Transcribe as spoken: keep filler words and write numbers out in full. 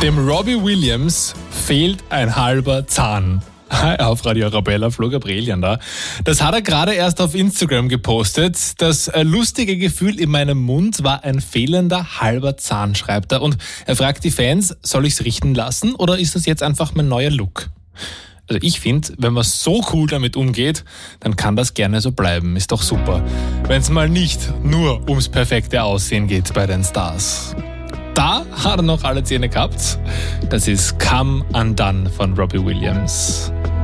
Dem Robbie Williams fehlt ein halber Zahn. Hi, auf Radio Arabella, Flo Gabrielian da. Das hat er gerade erst auf Instagram gepostet. Das lustige Gefühl in meinem Mund war ein fehlender halber Zahn, schreibt er. Und er fragt die Fans, soll ich's richten lassen oder ist das jetzt einfach mein neuer Look? Also ich finde, wenn man so cool damit umgeht, dann kann das gerne so bleiben. Ist doch super. Wenn es mal nicht nur ums perfekte Aussehen geht bei den Stars. Da hat er noch alle Zähne gehabt. Das ist Come Undone von Robbie Williams.